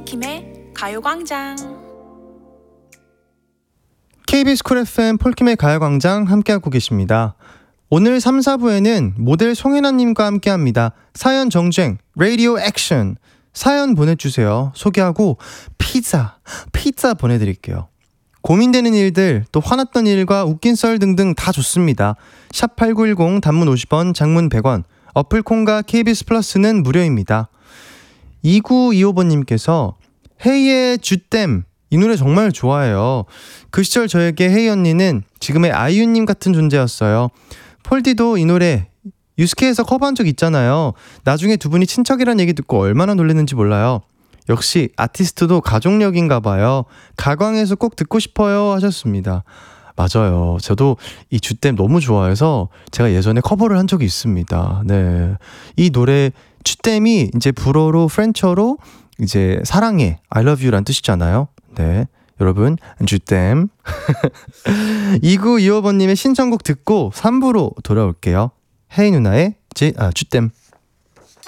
폴킴의 가요광장. KBS 쿨 FM 폴킴의 가요광장 함께하고 계십니다. 오늘 3, 4부에는 모델 송혜나님과 함께합니다. 사연 정주행 라디오 액션. 사연 보내주세요. 소개하고 피자 보내드릴게요. 고민되는 일들, 또 화났던 일과 웃긴 썰 등등 다 좋습니다. 샵8910 단문 50원, 장문 100원, 어플콘과 KBS 플러스는 무료입니다. 2925번님께서 헤이의 주댐, 이 노래 정말 좋아해요. 그 시절 저에게 헤이 언니는 지금의 아이유님 같은 존재였어요. 폴디도 이 노래 유스케에서 커버한 적 있잖아요. 나중에 두 분이 친척이란 얘기 듣고 얼마나 놀랐는지 몰라요. 역시 아티스트도 가족력인가 봐요. 가광에서 꼭 듣고 싶어요 하셨습니다. 맞아요. 저도 이 주댐 너무 좋아해서 제가 예전에 커버를 한 적이 있습니다. 네, 이 노래 주댐이 이제 불어로 프렌처로 이제 사랑해, I love you란 뜻이잖아요. 네, 여러분 주댐. 2925번님의 신청곡 듣고 3부로 돌아올게요. 헤이 누나의 주댐.